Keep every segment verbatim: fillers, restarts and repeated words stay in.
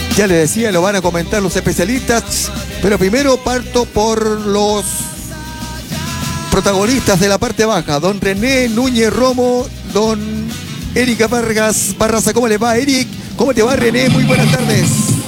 Ya les decía, lo van a comentar los especialistas, pero primero parto por los protagonistas de la parte baja, don René Núñez Romo, don Erika Vargas Barraza. ¿Cómo les va, Eric? ¿Cómo te va, René? Muy buenas tardes.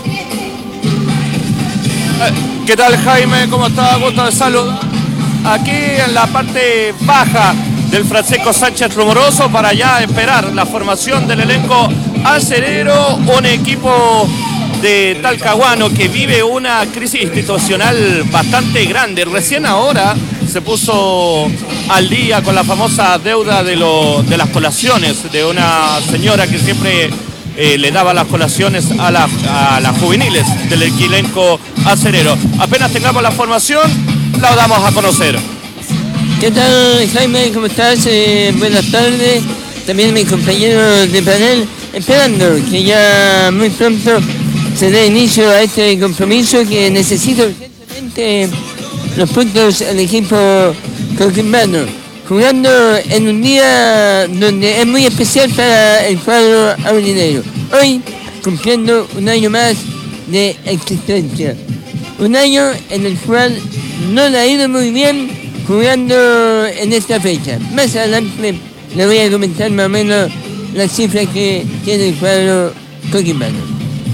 ¿Qué tal, Jaime? ¿Cómo está? Gusto de saludar. Aquí en la parte baja del Francesco Sánchez Rumoroso para ya esperar la formación del elenco acerero, un equipo de Talcahuano que vive una crisis institucional bastante grande. Recién ahora se puso al día con la famosa deuda de, lo, de las colaciones de una señora que siempre eh, le daba las colaciones a, la, a las juveniles del elenco acerero. Apenas tengamos la formación, la damos a conocer. ¿Qué tal, Jaime? ¿Cómo estás? Eh, buenas tardes. También mis compañeros de panel, esperando que ya muy pronto se dé inicio a este compromiso que necesita urgentemente los puntos al equipo coquimbano, jugando en un día donde es muy especial para el cuadro aurinegro. Hoy, cumpliendo un año más de existencia. Un año en el cual no le ha ido muy bien jugando en esta fecha. Más adelante le voy a comentar más o menos las cifras que tiene el cuadro coquimbano.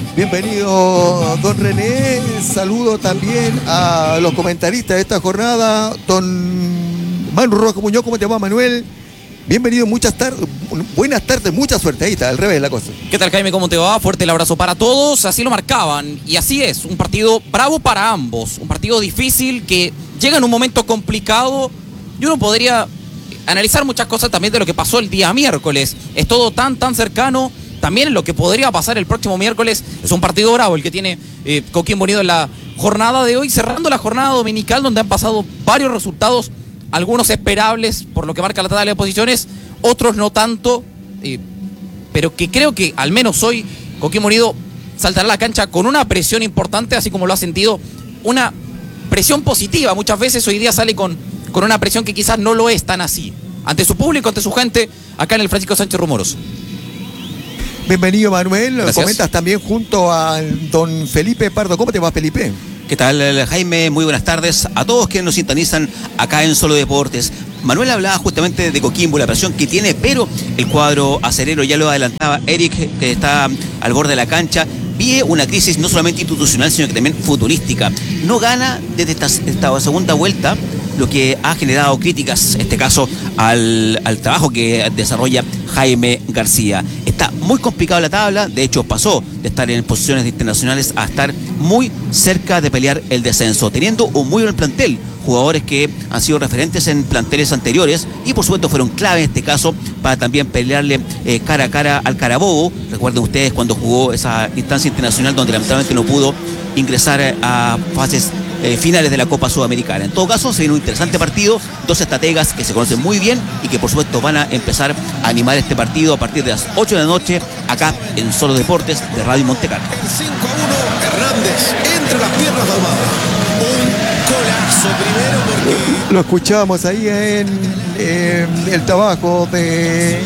Bienvenido, don René. Saludo también a los comentaristas de esta jornada. Don Manu Rojo Muñoz, ¿cómo te va, Manuel? Bienvenido, muchas tardes, buenas tardes, mucha suerte. Ahí está, al revés la cosa. ¿Qué tal, Jaime? ¿Cómo te va? Fuerte el abrazo para todos. Así lo marcaban. Y así es, un partido bravo para ambos. Un partido difícil que llega en un momento complicado. Y uno podría analizar muchas cosas también de lo que pasó el día miércoles. Es todo tan, tan cercano. También lo que podría pasar el próximo miércoles. Es un partido bravo el que tiene eh, Coquimbo Unido en la jornada de hoy, cerrando la jornada dominical donde han pasado varios resultados, algunos esperables por lo que marca la tabla de posiciones, otros no tanto, eh, pero que creo que al menos hoy Coquimbo Unido saltará a la cancha con una presión importante, así como lo ha sentido, una presión positiva. Muchas veces hoy día sale con, con una presión que quizás no lo es tan así, ante su público, ante su gente, acá en el Francisco Sánchez Rumoroso. Bienvenido, Manuel. Gracias. Comentas también junto a don Felipe Pardo. ¿Cómo te va, Felipe? ¿Qué tal, Jaime? Muy buenas tardes a todos quienes nos sintonizan acá en Solo Deportes. Manuel hablaba justamente de Coquimbo, la presión que tiene, pero el cuadro acerero, ya lo adelantaba Eric, que está al borde de la cancha, vive una crisis no solamente institucional, sino que también futurística. No gana desde esta, esta segunda vuelta, lo que ha generado críticas, en este caso, al, al trabajo que desarrolla Jaime García. Está muy complicada la tabla, de hecho pasó de estar en posiciones internacionales a estar muy cerca de pelear el descenso, teniendo un muy buen plantel, jugadores que han sido referentes en planteles anteriores y por supuesto fueron clave en este caso para también pelearle eh, cara a cara al Carabobo. Recuerden ustedes cuando jugó esa instancia internacional donde lamentablemente no pudo ingresar a fases Eh, finales de la Copa Sudamericana. En todo caso, se viene un interesante partido, dos estrategas que se conocen muy bien y que por supuesto van a empezar a animar este partido a partir de las ocho de la noche acá en Solo Deportes de Radio Montecarlo. cinco a uno, Hernández entre las piernas de Ahumada. Un golazo primero porque... Lo escuchábamos ahí en, en el trabajo de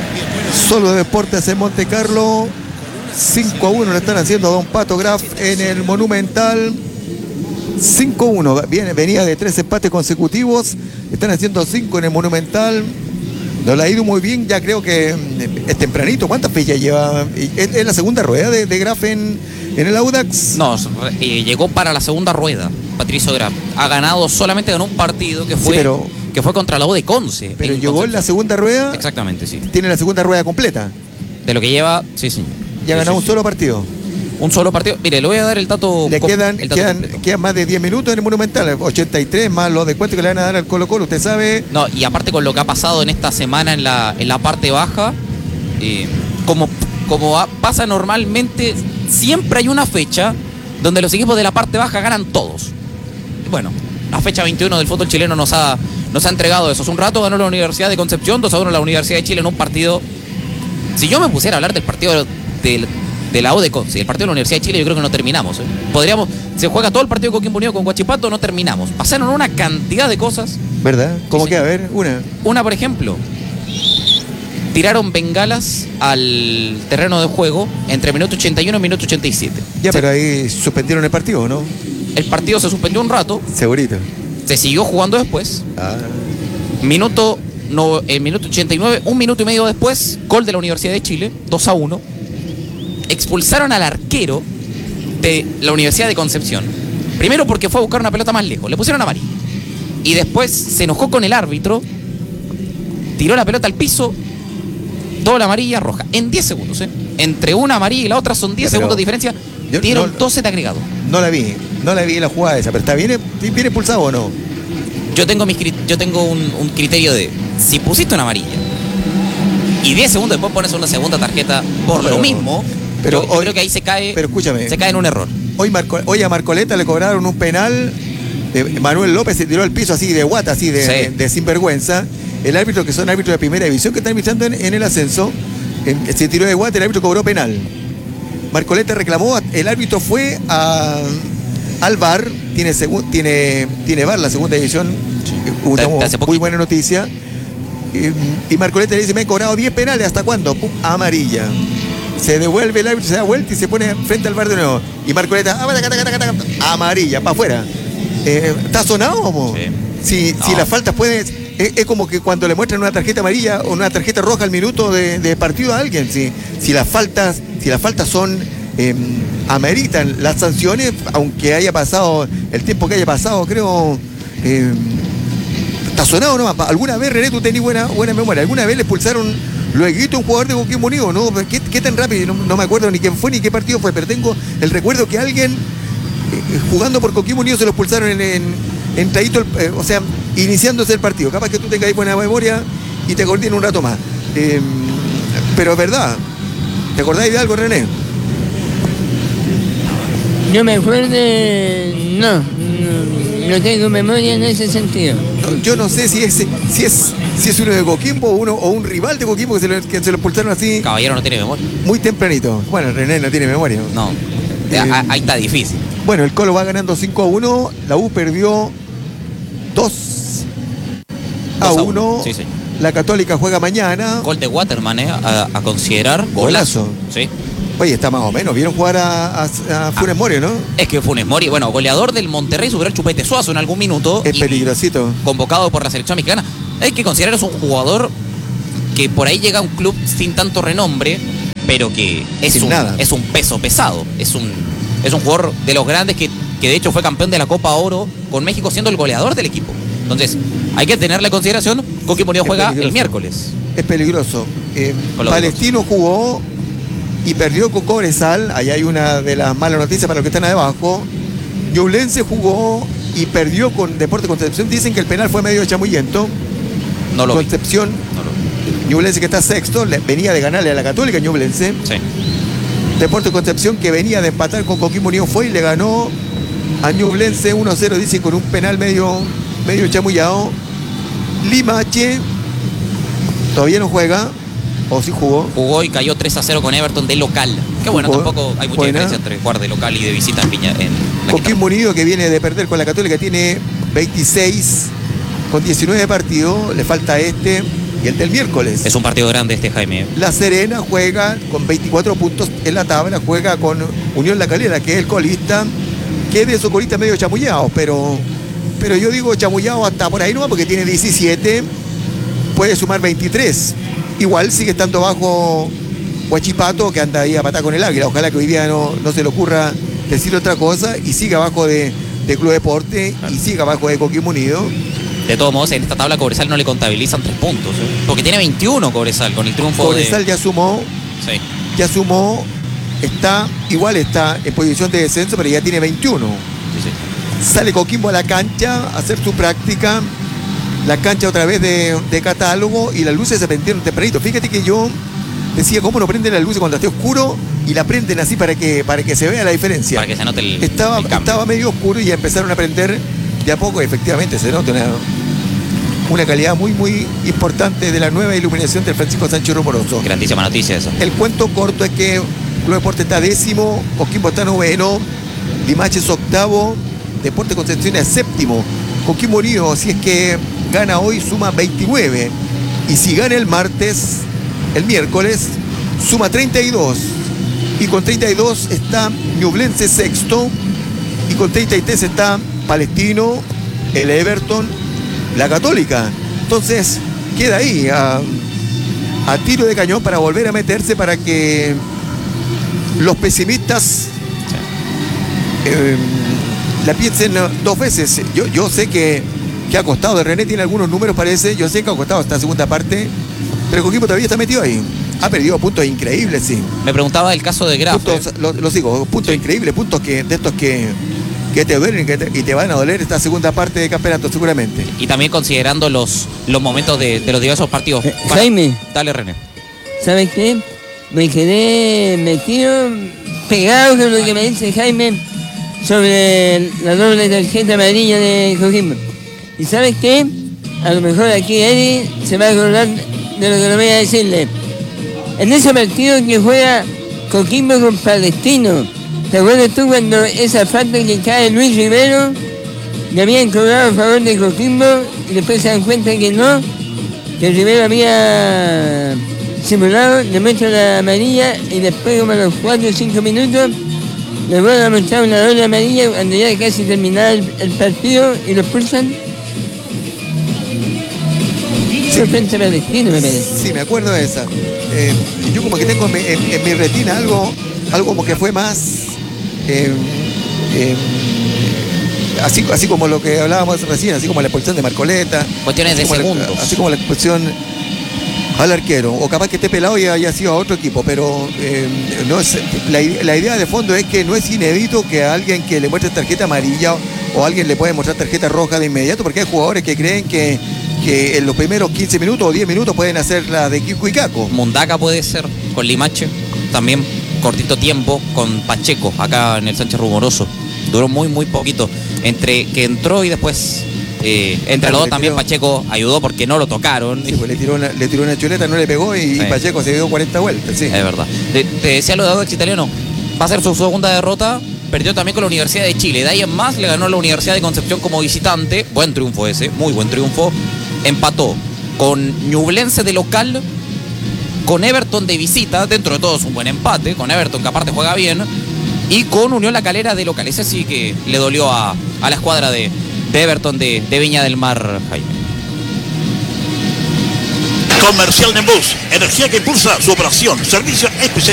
Solo Deportes en Montecarlo. cinco a uno le están haciendo a don Pato Graf en el Monumental. cinco a uno, viene, venía de tres empates consecutivos, están haciendo cinco en el Monumental. No le ha ido muy bien, ya creo que es tempranito. ¿Cuántas fechas lleva? ¿Es, es la segunda rueda de, de Graf en, en el Audax? No, eh, llegó para la segunda rueda, Patricio Graf. Ha ganado solamente en un partido que fue, sí, pero, que fue contra la U de Conce. Pero llegó en la segunda rueda. Exactamente, sí. Tiene la segunda rueda completa. De lo que lleva, sí, sí. Ya ha ganado sí, un sí. solo partido. Un solo partido. Mire, le voy a dar el dato. Le quedan, el dato quedan, quedan más de diez minutos en el Monumental, ochenta y tres más los descuentos que le van a dar al Colo Colo, usted sabe. No, y aparte con lo que ha pasado en esta semana en la, en la parte baja, eh, como, como a, pasa normalmente, siempre hay una fecha donde los equipos de la parte baja ganan todos. Bueno, la fecha veintiuno del fútbol chileno nos ha, nos ha entregado eso. Hace un rato ganó la Universidad de Concepción, dos a uno la Universidad de Chile en un partido. Si yo me pusiera a hablar del partido del de la U de Conce, el partido de la Universidad de Chile, yo creo que no terminamos. ¿eh? Podríamos, se juega todo el partido de Coquimbo Unido con Huachipato, no terminamos. Pasaron una cantidad de cosas. ¿Verdad? ¿Cómo Sí, que? sí. A ver, una. Una, por ejemplo, tiraron bengalas al terreno de juego entre minuto ochenta y uno y minuto ochenta y siete. Ya, Se- pero ahí suspendieron el partido, ¿no? El partido se suspendió un rato, Segurito. se siguió jugando después. Ah, Minuto, no, el minuto ochenta y nueve, un minuto y medio después, gol de la Universidad de Chile, dos a uno. Expulsaron al arquero de la Universidad de Concepción. Primero porque fue a buscar una pelota más lejos, le pusieron amarilla. Y después se enojó con el árbitro, tiró la pelota al piso, doble amarilla, roja. En diez segundos, ¿eh? Entre una amarilla y la otra son diez Ya, pero segundos de diferencia. yo Dieron no- doce de agregado. no la vi, no la vi la jugada esa, pero está bien, bien expulsado o no. Yo tengo, mis, cri- yo tengo un, un criterio de, si pusiste una amarilla y diez segundos después pones una segunda tarjeta por Pero- lo mismo, pero yo, yo hoy- creo que ahí se cae, Pero escúchame, se cae en un error. hoy, Marco- hoy a Marcoleta le cobraron un penal. eh, Manuel López se tiró al piso así de guata, así de, Sí. de- de sinvergüenza. El árbitro, que son árbitros de primera división que están arbitrando en, en el ascenso, eh, se tiró de guata, el árbitro cobró penal. Marcoleta reclamó, el árbitro fue a, al V A R, tiene, segu- tiene, tiene V A R la segunda división, eh, una De- de hace muy poquito. buena noticia. Y, y Marcoleta le dice, me he cobrado diez penales, ¿hasta cuándo? Pum, amarilla. Se devuelve el árbitro, se da vuelta y se pone frente al V A R de nuevo. Y Marcoleta, ah, taca, taca, taca, taca, amarilla, para afuera. Eh, ¿Está sonado o no? Sí. Si, No. si las faltas puedes... Es, es como que cuando le muestran una tarjeta amarilla o una tarjeta roja al minuto de, de partido a alguien. Si, si las faltas, si las faltas son... eh, ameritan las sanciones, aunque haya pasado el tiempo que haya pasado, creo... eh, ¿Está sonado nomás? ¿Alguna vez, René, tú tenés buena, buena memoria? ¿Alguna vez le expulsaron luego a un jugador de Coquimbo Unido? ¿No? ¿Qué, qué tan rápido? No, no me acuerdo ni quién fue ni qué partido fue, pero tengo el recuerdo que alguien eh, jugando por Coquimbo Unido se lo expulsaron en, en, entradito el- eh, o sea, iniciándose el partido. Capaz que tú tengas ahí buena memoria y te acordás en un rato más. Eh, pero es verdad. ¿Te acordáis de algo, René? Yo me acuerdo, no, no, no tengo memoria en ese sentido. No, yo no sé si es, si es, si es uno de Coquimbo o, uno, o un rival de Coquimbo que se lo, que se lo expulsaron así Caballero no tiene memoria. muy tempranito. Bueno, René no tiene memoria. No, Eh, A- ahí está difícil. Bueno, el Colo va ganando cinco a uno, la U perdió dos a dos a uno. uno, sí, sí. La Católica juega mañana. Gol de Waterman, ¿eh? a, a considerar. Golazo. Sí. Oye, está más o menos. ¿Vieron jugar a, a, a Funes Mori, no? Es que Funes Mori, bueno, goleador del Monterrey, superó el Chupete Suazo en algún minuto. Es y peligrosito. Convocado por la selección mexicana. Hay que considerar es un jugador que por ahí llega a un club sin tanto renombre, pero que es, Sin un, nada. es un peso pesado. Es un, es un jugador de los grandes que, que de hecho fue campeón de la Copa Oro con México siendo el goleador del equipo. Entonces, hay que tenerle en consideración. Coquimbo Unido Es juega peligroso. el miércoles. Es peligroso. Eh, Con los Palestino jugó y perdió con Cobresal. Ahí hay una de las malas noticias para los que están abajo. Ñublense jugó y perdió con Deportes Concepción. Dicen que el penal fue medio chamullento. No lo vi. Concepción, No lo vi. Ñublense que está sexto, le- venía de ganarle a la Católica Ñublense. Sí. Deportes Concepción que venía de empatar con Coquimbo Unido fue y le ganó a Ñublense uno a cero, dicen, con un penal medio, medio chamullado. Limache todavía no juega, o sí jugó. Jugó y cayó tres a cero con Everton de local. Que bueno, Jugó. tampoco hay mucha Buena. diferencia entre jugar de local y de visita en Viña. En la Coquimbo Unido, que viene de perder con la Católica, tiene veintiséis con diecinueve partidos, le falta este y el del miércoles. Es un partido grande este, Jaime. La Serena juega con veinticuatro puntos en la tabla, juega con Unión La Calera, que es el colista, que es de esos colistas medio chamullados, pero, pero yo digo chamullado hasta por ahí no, porque tiene diecisiete, puede sumar veintitrés. Igual sigue estando bajo Huachipato, que anda ahí a patar con el Águila. Ojalá que hoy día no, no se le ocurra decir otra cosa y siga abajo de, de Club Deporte y siga abajo de Coquimbo Unido. De todos modos, en esta tabla Cobresal no le contabilizan tres puntos. ¿eh? Porque tiene veintiuno Cobresal con el triunfo Cobresal de... ya sumó, Sí. ya sumó, está, igual está en posición de descenso, pero ya tiene veintiuno. Sí, sí. Sale Coquimbo a la cancha a hacer su práctica. La cancha otra vez de, de catálogo y las luces se prendieron tempranito. Fíjate que yo decía, ¿cómo no prenden las luces cuando esté oscuro? Y la prenden así para que, para que se vea la diferencia. Para que se note el, Estaba, el cambio. estaba medio oscuro y ya empezaron a prender de a poco. Efectivamente, se nota una, una calidad muy, muy importante de la nueva iluminación del Francisco Sánchez Rumoroso. Grandísima noticia eso. El cuento corto es que Club Deporte está décimo, Coquimbo está noveno, Limache es octavo, Deporte Concepción es séptimo. Coquimbo Unido, si es que gana hoy, suma veintinueve. Y si gana el martes, el miércoles, suma treinta y dos. Y con treinta y dos está Ñublense sexto. Y con treinta y tres está Palestino, el Everton, la Católica. Entonces queda ahí a, a tiro de cañón para volver a meterse, para que los pesimistas eh, la piensen dos veces. Yo, yo sé que, que ha costado, de René tiene algunos números, parece, yo sé que ha costado esta segunda parte, pero el Coquimbo todavía está metido ahí. Ha perdido puntos increíbles, sí. Me preguntaba el caso de Graf. Puntos, lo, lo digo, puntos increíbles, puntos que, de estos que, que te duelen que te, y te van a doler esta segunda parte de campeonato, seguramente. Y también considerando los, los momentos de, de los diversos partidos. Eh, Jaime. Dale, René. ¿Sabes qué? Me quedé metido, pegado con lo que me dice Jaime sobre la doble tarjeta amarilla de Coquimbo. ¿Y sabes qué? A lo mejor aquí Eddie se va a acordar de lo que le voy a decirle. En ese partido que juega Coquimbo con Palestino, ¿te acuerdas tú cuando esa falta que cae Luis Rivero le habían cobrado a favor de Coquimbo y después se dan cuenta que no, que Rivero había simulado, le muestra la amarilla y después como a los cuatro o cinco minutos le vuelven a mostrar una doble amarilla cuando ya casi terminaba el, el partido y lo expulsan? Sí, frente a Palestino, me parece. Sí, me acuerdo de esa. Eh, yo como que tengo en, mi- en- en mi retina algo, algo como que fue más... eh, eh, así, así como lo que hablábamos recién, así como la expulsión de Marcoleta. Cuestiones de así como la- segundos. así como la expulsión al arquero. O capaz que esté pelado y haya sido a otro equipo, pero eh, no es, la, ide- la idea de fondo es que no es inédito que a alguien que le muestre tarjeta amarilla o a alguien le puede mostrar tarjeta roja de inmediato, porque hay jugadores que creen que, que en los primeros quince minutos o diez minutos pueden hacer la de Kiko y Caco. Mundaca puede ser, con Limache, también cortito tiempo, con Pacheco, acá en el Sánchez Rumoroso. Duró muy, muy poquito. Entre que entró y después, eh, entre Claro, los dos le también tiró- Pacheco ayudó porque no lo tocaron. Sí, pues le tiró una, le tiró una chuleta, no le pegó y, Sí. y Pacheco se dio cuarenta vueltas. Sí. Es verdad. Te, te decía lo de Audax Italiano. Va a ser su segunda derrota. Perdió también con la Universidad de Chile. De ahí en más le ganó a la Universidad de Concepción como visitante. Buen triunfo ese, muy buen triunfo. Empató con Ñublense de local, con Everton de visita. Dentro de todo es un buen empate. Con Everton, que aparte juega bien. Y con Unión La Calera de local. Ese sí que le dolió a, a la escuadra de, de Everton de, de Viña del Mar, Jaime. Comercial Nembus, energía que impulsa su operación, servicio especial.